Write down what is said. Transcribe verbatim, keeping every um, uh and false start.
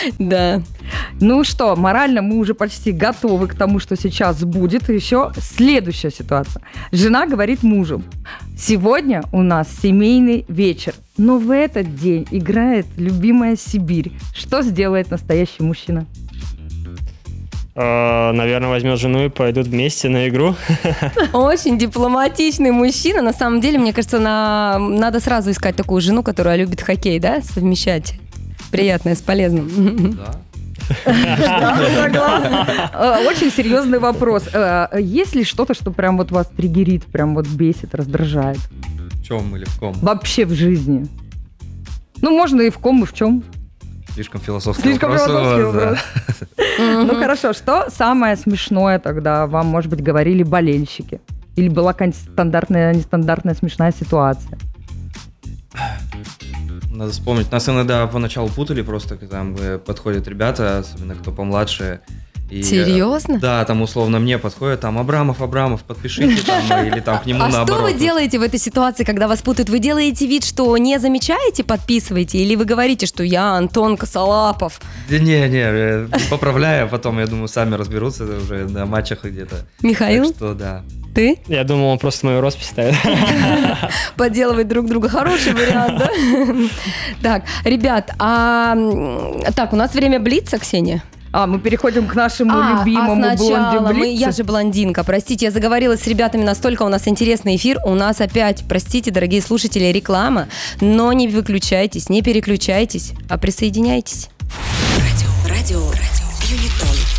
Да. Ну что, морально мы уже почти готовы к тому, что сейчас будет. Еще следующая ситуация. Жена говорит мужу: сегодня у нас семейный вечер, но в этот день играет любимая Сибирь. Что сделает настоящий мужчина? Наверное, возьмет жену и пойдут вместе на игру. Очень дипломатичный мужчина. На самом деле, мне кажется, на... надо сразу искать такую жену, которая любит хоккей, да, совмещать приятное с полезным. Да. Очень серьезный вопрос. Есть ли что-то, что прям вот вас триггерит, прям вот бесит, раздражает? В чем или в ком? Вообще в жизни. Ну, можно и в ком, и в чем. Слишком философский Слишком вопрос. философский у вас, вопрос. да. Ну хорошо, что самое смешное тогда вам, может быть, говорили болельщики? Или была какая-нибудь стандартная, нестандартная смешная ситуация? Надо вспомнить. Нас иногда поначалу путали просто, когда там подходят ребята, особенно кто помладше. И, Серьезно? Да, там условно мне подходят, там Абрамов, Абрамов, подпишите, там, или там к нему А наоборот. что вы делаете в этой ситуации, когда вас путают? Вы делаете вид, что не замечаете, подписываете, или вы говорите, что я Антон Косолапов? Да не, не, поправляю, потом, я думаю, сами разберутся уже на матчах где-то. Михаил, Так что, да. ты? Я думал, он просто мою роспись ставит. Подделывать друг друга. Хороший вариант, да? Так, ребят, а... Так, у нас время блица, Ксения? А, мы переходим к нашему А, любимому а сначала мы, блонди-блицу. я же блондинка, простите, я заговорилась с ребятами, настолько у нас интересный эфир, у нас опять, простите, дорогие слушатели, реклама, но не выключайтесь, не переключайтесь, а присоединяйтесь. Радио, радио, радио, Юнитон.